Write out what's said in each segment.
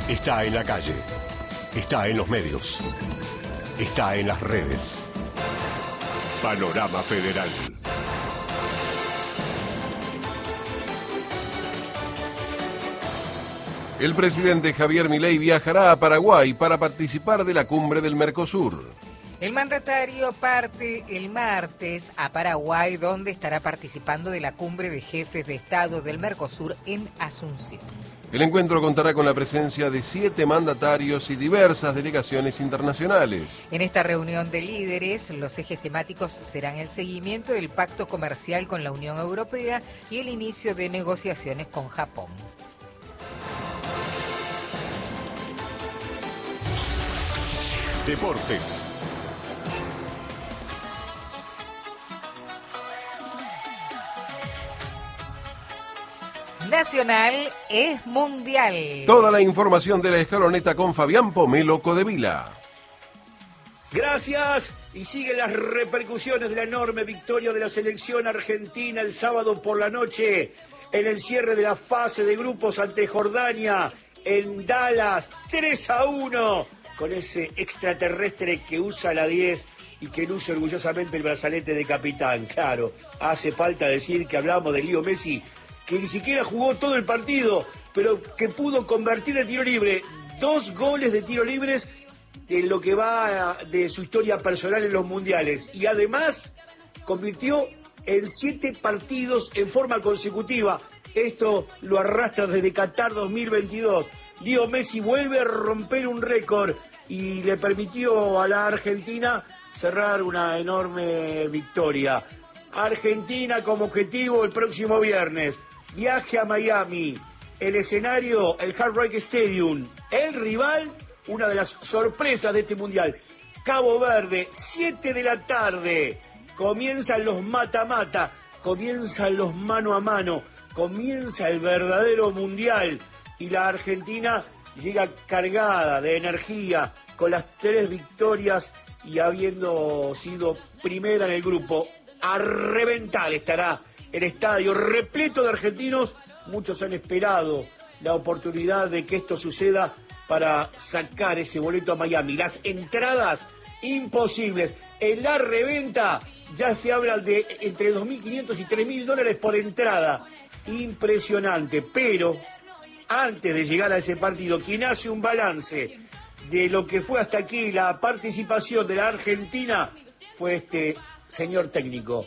Está en la calle, está en los medios, está en las redes. Panorama Federal. El presidente Javier Milei viajará a Paraguay para participar de la cumbre del Mercosur. El mandatario parte el martes a Paraguay, donde estará participando de la cumbre de jefes de Estado del Mercosur en Asunción. El encuentro contará con la presencia de 7 mandatarios y diversas delegaciones internacionales. En esta reunión de líderes, los ejes temáticos serán el seguimiento del pacto comercial con la Unión Europea y el inicio de negociaciones con Japón. Deportes. Nacional es mundial. Toda la información de la escaloneta con Fabián Pomelo Codevila. Gracias. Y siguen las repercusiones de la enorme victoria de la selección argentina el sábado por la noche en el cierre de la fase de grupos ante Jordania en Dallas, 3-1, con ese extraterrestre que usa la 10 y que luce orgullosamente el brazalete de capitán. Claro, hace falta decir que hablamos de Leo Messi, que ni siquiera jugó todo el partido, pero que pudo convertir el tiro libre. 2 goles de tiro libres en lo que va de su historia personal en los mundiales. Y además convirtió en 7 partidos en forma consecutiva. Esto lo arrastra desde Qatar 2022. Leo Messi vuelve a romper un récord y le permitió a la Argentina cerrar una enorme victoria. Argentina como objetivo el próximo viernes. Viaje a Miami, el escenario, el Hard Rock Stadium, el rival, una de las sorpresas de este mundial. Cabo Verde, 7 de la tarde, comienzan los mata-mata, comienzan los mano a mano, comienza el verdadero mundial y la Argentina llega cargada de energía con las 3 victorias y habiendo sido primera en el grupo. A reventar estará el estadio repleto de argentinos. Muchos han esperado la oportunidad de que esto suceda para sacar ese boleto a Miami. Las entradas imposibles. En la reventa ya se habla de entre $2.500 y $3.000 por entrada. Impresionante. Pero antes de llegar a ese partido, quien hace un balance de lo que fue hasta aquí la participación de la Argentina fue este señor técnico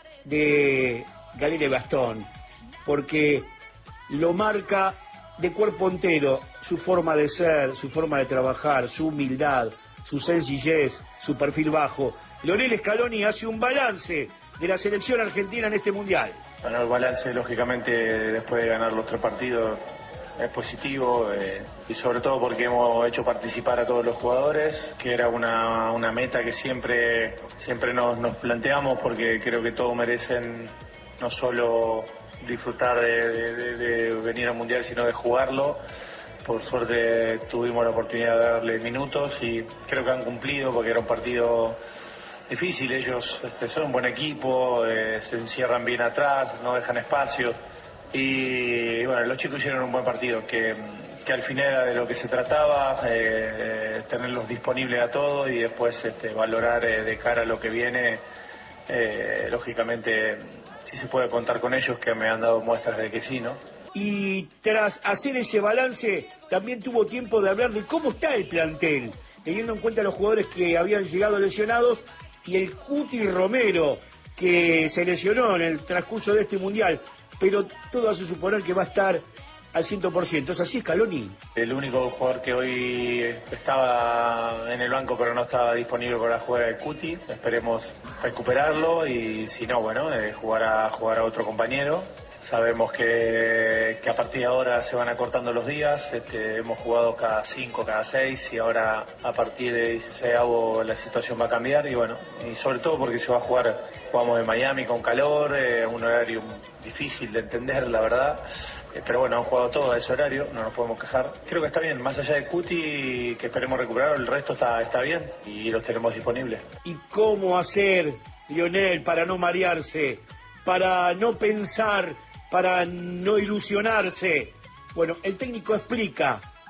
de Galera Gastón, porque lo marca de cuerpo entero su forma de ser, su forma de trabajar, su humildad, su sencillez, su perfil bajo. Lionel Scaloni hace un balance de la selección argentina en este mundial. Bueno, el balance, lógicamente, después de ganar los 3 partidos, es positivo, y sobre todo porque hemos hecho participar a todos los jugadores, que era una meta que siempre nos planteamos, porque creo que todos merecen no solo disfrutar de venir al Mundial, sino de jugarlo. Por suerte tuvimos la oportunidad de darle minutos y creo que han cumplido, porque era un partido difícil. Ellos son un buen equipo, se encierran bien atrás, no dejan espacios. Y bueno, los chicos hicieron un buen partido, que al final era de lo que se trataba, tenerlos disponibles a todos y después valorar de cara a lo que viene. Lógicamente, si se puede contar con ellos, que me han dado muestras de que sí, ¿no? Y tras hacer ese balance, también tuvo tiempo de hablar de cómo está el plantel, teniendo en cuenta los jugadores que habían llegado lesionados y el Cuti Romero, que se lesionó en el transcurso de este mundial. Pero todo hace suponer que va a estar al 100%. ¿Es así, Scaloni? El único jugador que hoy estaba en el banco pero no estaba disponible para jugar el Cuti. Esperemos recuperarlo y si no, bueno, jugar a otro compañero. Sabemos que a partir de ahora se van acortando los días. Hemos jugado cada 5, cada 6 y ahora a partir de 16avo la situación va a cambiar y bueno, y sobre todo porque se va a jugamos en Miami con calor, un horario difícil de entender, la verdad. Pero bueno, han jugado todo a ese horario, no nos podemos quejar. Creo que está bien, más allá de Cuti, que esperemos recuperar, el resto está bien y los tenemos disponibles. ¿Y cómo hacer, Lionel, para no marearse, para no pensar, para no ilusionarse? Bueno, el técnico explica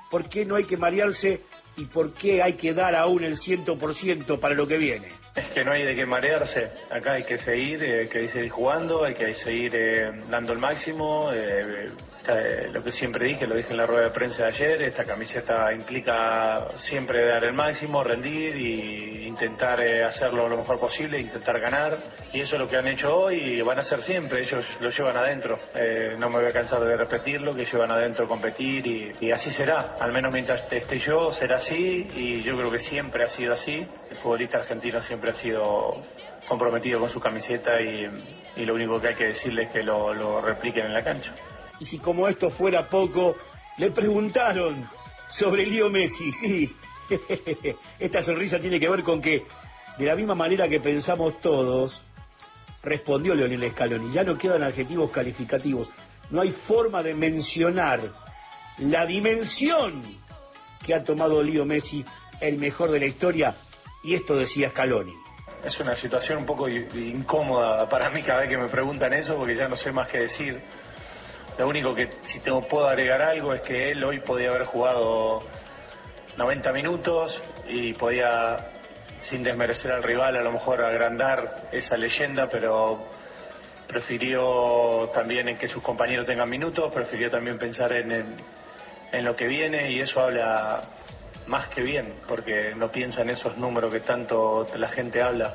por qué no hay que marearse y por qué hay que dar aún el 100% para lo que viene. Es que no hay de qué marearse, acá hay que seguir jugando, hay que seguir dando el máximo. Lo que siempre dije, lo dije en la rueda de prensa de ayer, esta camiseta implica siempre dar el máximo, rendir e intentar hacerlo lo mejor posible, intentar ganar, y eso es lo que han hecho hoy y van a hacer siempre, ellos lo llevan adentro. No me voy a cansar de repetirlo, que llevan adentro competir y así será, al menos mientras esté yo será así, y yo creo que siempre ha sido así. El futbolista argentino siempre ha sido comprometido con su camiseta y lo único que hay que decirle es que lo repliquen en la cancha. Y si como esto fuera poco, le preguntaron sobre Leo Messi. Sí, esta sonrisa tiene que ver con que, de la misma manera que pensamos todos, respondió Lionel Scaloni. Ya no quedan adjetivos calificativos. No hay forma de mencionar la dimensión que ha tomado Leo Messi, el mejor de la historia, y esto decía Scaloni. Es una situación un poco incómoda para mí cada vez que me preguntan eso, porque ya no sé más qué decir. Lo único que puedo agregar algo es que él hoy podía haber jugado 90 minutos y podía, sin desmerecer al rival, a lo mejor agrandar esa leyenda, pero prefirió también en que sus compañeros tengan minutos, prefirió también pensar en lo que viene, y eso habla más que bien, porque no piensa en esos números que tanto la gente habla.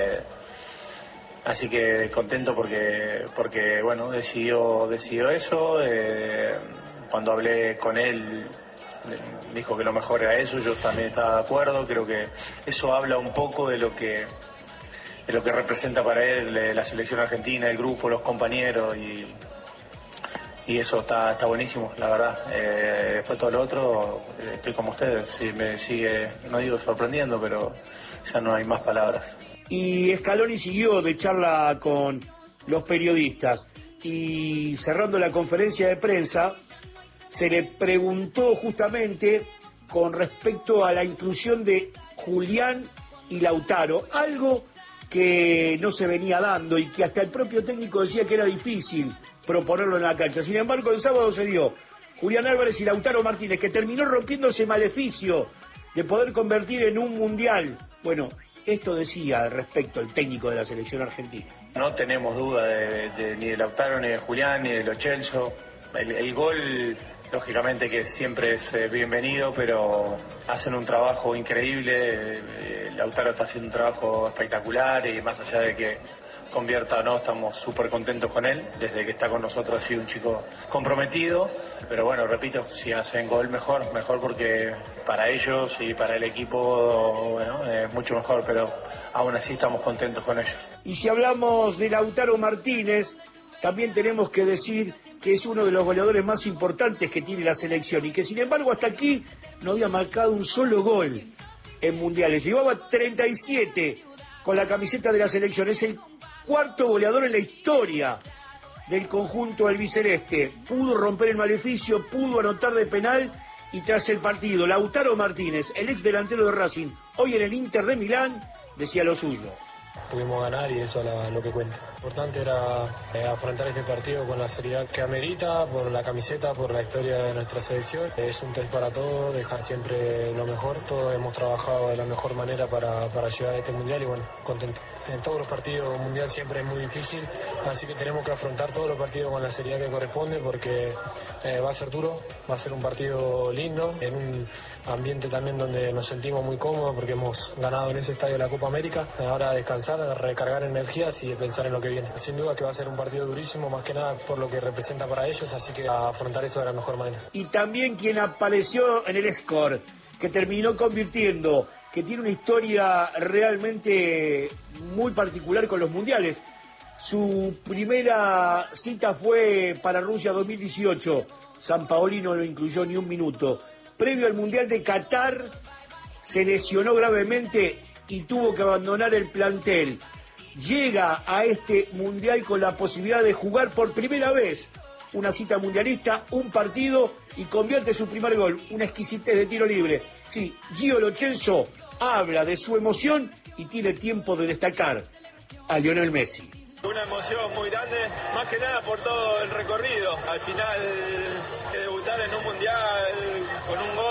Así que contento porque bueno, decidió eso. Cuando hablé con él, dijo que lo mejor era eso, yo también estaba de acuerdo. Creo que eso habla un poco de lo que representa para él la selección argentina, el grupo, los compañeros, y eso está buenísimo, la verdad. Después todo lo otro, estoy como ustedes, sí, me sigue, no digo sorprendiendo, pero ya no hay más palabras. Y Scaloni siguió de charla con los periodistas, y cerrando la conferencia de prensa se le preguntó justamente con respecto a la inclusión de Julián y Lautaro, algo que no se venía dando y que hasta el propio técnico decía que era difícil proponerlo en la cancha. Sin embargo, el sábado se dio Julián Álvarez y Lautaro Martínez, que terminó rompiendo ese maleficio de poder convertir en un mundial. Bueno, esto decía al respecto el técnico de la selección argentina. No tenemos duda ni de Lautaro, ni de Julián, ni de Lo Celso. El gol, lógicamente que siempre es bienvenido, pero hacen un trabajo increíble. Lautaro está haciendo un trabajo espectacular, y más allá de que convierta o no, estamos súper contentos con él. Desde que está con nosotros ha sido un chico comprometido, pero bueno, repito, si hacen gol mejor porque para ellos y para el equipo, bueno, es mucho mejor, pero aún así estamos contentos con ellos. Y si hablamos de Lautaro Martínez, también tenemos que decir que es uno de los goleadores más importantes que tiene la selección, y que sin embargo hasta aquí no había marcado un solo gol en mundiales. Llevaba 37 con la camiseta de la selección, es el cuarto goleador en la historia del conjunto albiceleste. Pudo romper el maleficio, pudo anotar de penal, y tras el partido, Lautaro Martínez, el ex delantero de Racing, hoy en el Inter de Milán, decía lo suyo. Pudimos ganar y eso es lo que cuenta. Lo importante era afrontar este partido con la seriedad que amerita, por la camiseta, por la historia de nuestra selección. Es un test para todos, dejar siempre lo mejor. Todos hemos trabajado de la mejor manera para llegar a este mundial, y bueno, contento. En todos los partidos, un mundial siempre es muy difícil, así que tenemos que afrontar todos los partidos con la seriedad que corresponde, porque va a ser duro, va a ser un partido lindo, en un ambiente también donde nos sentimos muy cómodos porque hemos ganado en ese estadio la Copa América. Ahora descansar, recargar energías y pensar en lo que viene. Sin duda que va a ser un partido durísimo, más que nada por lo que representa para ellos, así que a afrontar eso de la mejor manera. Y también quien apareció en el score, que terminó convirtiendo, que tiene una historia realmente muy particular con los mundiales. Su primera cita fue para Rusia 2018. Sampaoli no lo incluyó ni un minuto. Previo al Mundial de Qatar, se lesionó gravemente y tuvo que abandonar el plantel. Llega a este Mundial con la posibilidad de jugar por primera vez una cita mundialista, un partido, y convierte su primer gol, una exquisitez de tiro libre. Sí, Gio Lo Celso habla de su emoción y tiene tiempo de destacar a Lionel Messi. Una emoción muy grande, más que nada por todo el recorrido. Al final, debutar en un mundial con un gol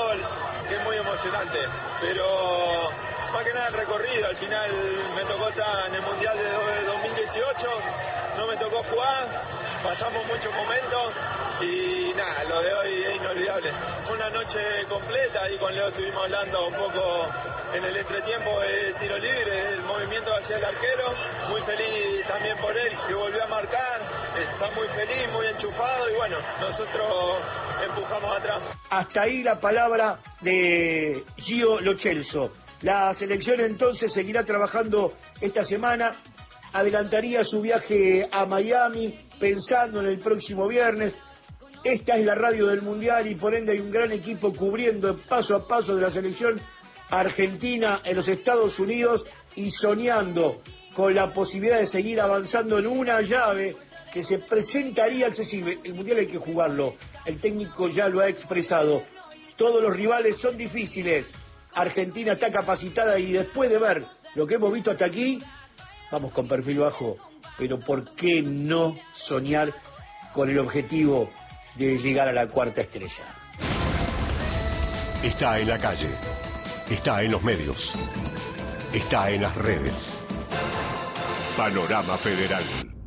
emocionante, pero más que nada el recorrido. Al final me tocó estar en el Mundial de 2018, no me tocó jugar, pasamos muchos momentos y nada, lo de hoy es inolvidable. Una noche completa y con Leo estuvimos hablando un poco en el entretiempo de tiro libre, el movimiento hacia el arquero, muy feliz también por él que volvió a marcar, está muy feliz, muy enchufado y bueno, nosotros empujamos atrás. Hasta ahí la palabra de Gio Lo Celso. La selección entonces seguirá trabajando esta semana, adelantaría su viaje a Miami pensando en el próximo viernes. Esta es la radio del Mundial y por ende hay un gran equipo cubriendo el paso a paso de la selección argentina en los Estados Unidos y soñando con la posibilidad de seguir avanzando en una llave que se presentaría accesible. El Mundial hay que jugarlo, el técnico ya lo ha expresado. Todos los rivales son difíciles. Argentina está capacitada y después de ver lo que hemos visto hasta aquí, vamos con perfil bajo, pero ¿por qué no soñar con el objetivo de llegar a la cuarta estrella? Está en la calle, está en los medios, está en las redes. Panorama Federal.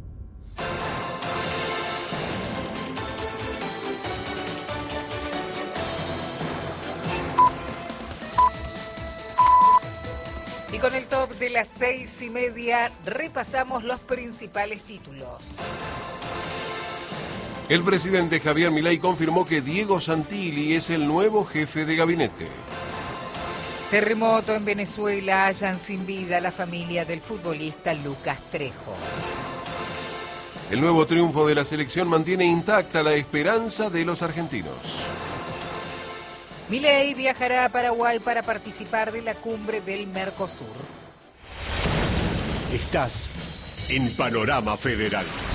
Y con el top de las 6:30 repasamos los principales títulos. El presidente Javier Milei confirmó que Diego Santilli es el nuevo jefe de gabinete. Terremoto en Venezuela, hallan sin vida a la familia del futbolista Lucas Trejo. El nuevo triunfo de la selección mantiene intacta la esperanza de los argentinos. Milei viajará a Paraguay para participar de la cumbre del Mercosur. Estás en Panorama Federal.